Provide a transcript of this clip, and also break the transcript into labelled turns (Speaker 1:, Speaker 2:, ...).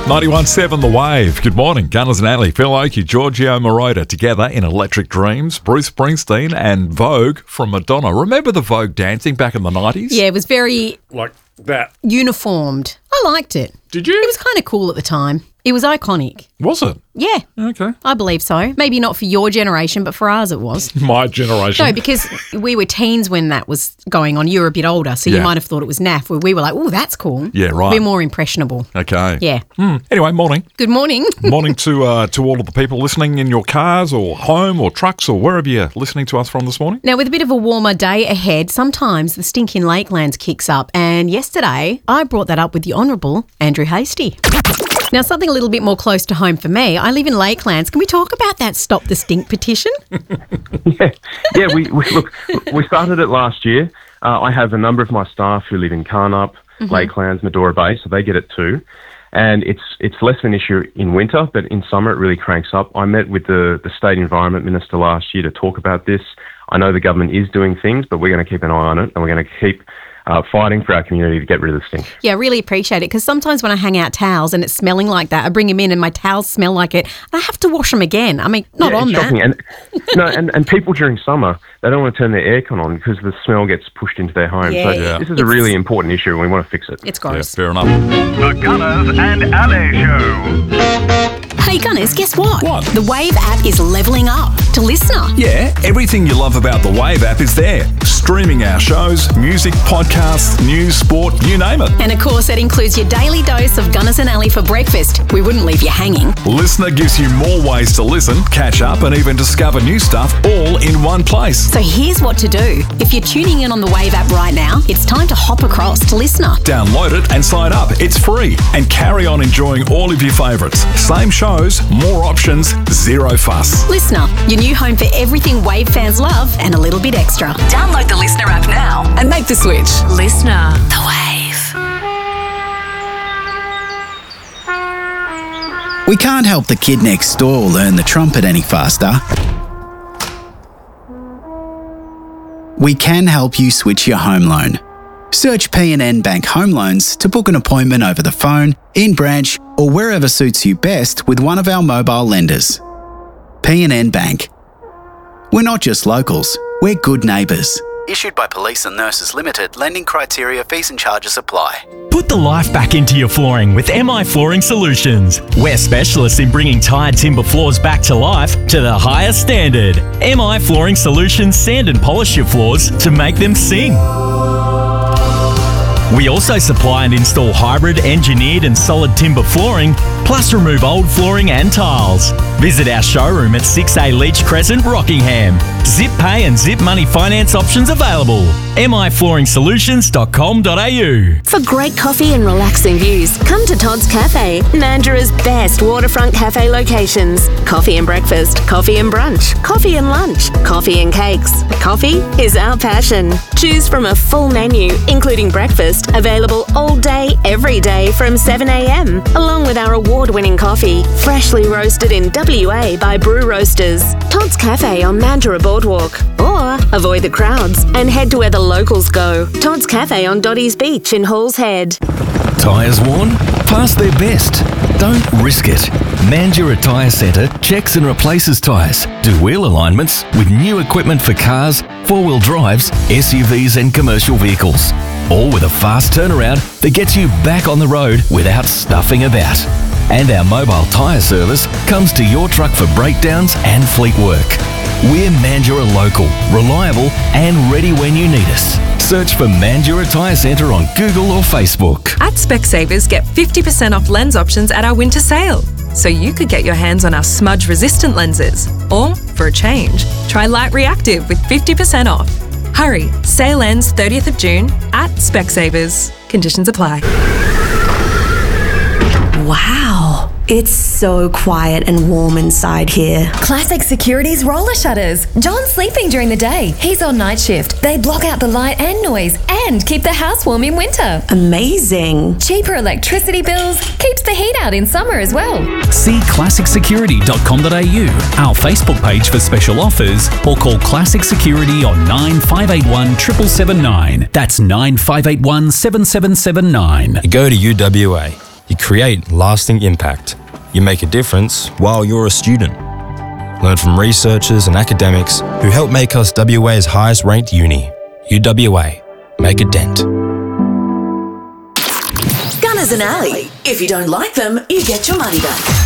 Speaker 1: 91.7 The Wave. Good morning. Gunners and Ali, Phil Oakey, Giorgio Moroder together in Electric Dreams, Bruce Springsteen and Vogue from Madonna. Remember the Vogue dancing back in the 90s?
Speaker 2: Yeah, it was very
Speaker 1: Like that.
Speaker 2: uniformed. I liked it.
Speaker 1: Did you?
Speaker 2: It was kind of cool at the time. It was iconic.
Speaker 1: Was it?
Speaker 2: Yeah,
Speaker 1: Okay.
Speaker 2: I believe so. Maybe not for your generation, but for ours it was.
Speaker 1: My generation.
Speaker 2: No, because we were teens when that was going on. You were a bit older, so you
Speaker 1: Yeah.
Speaker 2: might have thought it was naff. Where we were like, oh, that's cool.
Speaker 1: Yeah, right.
Speaker 2: We're more impressionable.
Speaker 1: Okay.
Speaker 2: Yeah.
Speaker 1: Anyway, morning.
Speaker 2: Good morning.
Speaker 1: Morning to all of the people listening in your cars or home or trucks or wherever you're listening to us from this morning.
Speaker 2: Now, with a bit of a warmer day ahead, sometimes the stink in Lakelands kicks up. And yesterday, I brought that up with the Honourable Andrew Hastie. Now, something a little bit more close to home for me. I live in Lakelands. Can we talk about that Stop the Stink petition?
Speaker 3: Yeah. We started it last year. I have a number of my staff who live in Carnup, Lakelands, Medora Bay, so they get it too. And it's less of an issue in winter, but in summer it really cranks up. I met with the State Environment Minister last year to talk about this. I know the government is doing things, but we're going to keep an eye on it, and we're going to keep fighting for our community to get rid of the stink.
Speaker 2: Yeah, I really appreciate it, because sometimes when I hang out towels and it's smelling like that, I bring them in and my towels smell like it, and I have to wash them again. I mean, not
Speaker 3: Yeah,
Speaker 2: on
Speaker 3: it's shocking.
Speaker 2: that.
Speaker 3: And people during summer, they don't want to turn their aircon on because the smell gets pushed into their home.
Speaker 2: Yeah.
Speaker 3: So this is a really important issue and we want to fix it.
Speaker 2: It's
Speaker 1: Yeah,
Speaker 2: gross.
Speaker 1: fair enough.
Speaker 4: The Gunners and Ali Show.
Speaker 2: Hey, Gunners, guess what?
Speaker 1: What?
Speaker 2: The Wave app is levelling up to listener.
Speaker 1: Yeah, everything you love about the Wave app is there. Streaming our shows, music, podcasts, news, sport, you name it.
Speaker 2: And of course, that includes your daily dose of Gunners and Ali for breakfast. We wouldn't leave you hanging.
Speaker 1: Listener gives you more ways to listen, catch up, and even discover new stuff all in one place.
Speaker 2: So here's what to do. If you're tuning in on the Wave app right now, it's time to hop across to listener.
Speaker 1: Download it and sign up. It's free. And carry on enjoying all of your favourites. Same shows, more options, zero fuss.
Speaker 2: Listener, your new home for everything Wave fans love and a little bit extra.
Speaker 5: Download the Listener app now and make the switch. Listener. The Wave.
Speaker 6: We can't help the kid next door learn the trumpet any faster. We can help you switch your home loan. Search P&N Bank Home Loans to book an appointment over the phone, in branch, or wherever suits you best with one of our mobile lenders. P&N Bank. We're not just locals, we're good neighbours. Issued by Police and Nurses Limited, lending criteria, fees and charges apply.
Speaker 7: Put the life back into your flooring with MI Flooring Solutions. We're specialists in bringing tired timber floors back to life to the highest standard. MI Flooring Solutions sand and polish your floors to make them sing. We also supply and install hybrid, engineered and solid timber flooring, plus remove old flooring and tiles. Visit our showroom at 6A Leach Crescent, Rockingham. Zip pay and zip money finance options available. miflooringsolutions.com.au.
Speaker 8: For great coffee and relaxing views, come to Todd's Cafe, Mandurah's best waterfront cafe locations. Coffee and breakfast, coffee and brunch, coffee and lunch, coffee and cakes. Coffee is our passion. Choose from a full menu, including breakfast, available all day, every day from 7 a.m, along with our award-winning coffee, freshly roasted in WA by Brew Roasters. Todd's Cafe on Mandurah Boardwalk. Or avoid the crowds and head to where the locals go. Todd's Cafe on Dotty's Beach in Halls Head.
Speaker 9: Tyres worn? Past their best. Don't risk it. Mandurah Tyre Centre checks and replaces tyres, do wheel alignments with new equipment for cars, four-wheel drives, SUVs and commercial vehicles. All with a fast turnaround that gets you back on the road without stuffing about. And our mobile tyre service comes to your truck for breakdowns and fleet work. We're Mandurah local, reliable and ready when you need us. Search for Mandurah Tyre Centre on Google or Facebook.
Speaker 5: At Specsavers, get 50% off lens options at our winter sale. So you could get your hands on our smudge-resistant lenses. Or, for a change, try Light Reactive with 50% off. Hurry, sale ends 30th of June at Specsavers. Conditions apply.
Speaker 10: Wow, it's so quiet and warm inside here.
Speaker 11: Classic Security's roller shutters. John's sleeping during the day. He's on night shift. They block out the light and noise and keep the house warm in winter.
Speaker 10: Amazing.
Speaker 11: Cheaper electricity bills, keeps the heat out in summer as well.
Speaker 12: See classicsecurity.com.au, our Facebook page for special offers, or call Classic Security on 9581 7779. That's 9581 7779.
Speaker 13: Go to UWA. You create lasting impact. You make a difference while you're a student. Learn from researchers and academics who help make us WA's highest ranked uni. UWA. Make a dent.
Speaker 14: Gunners and Alley. If you don't like them, you get your money back.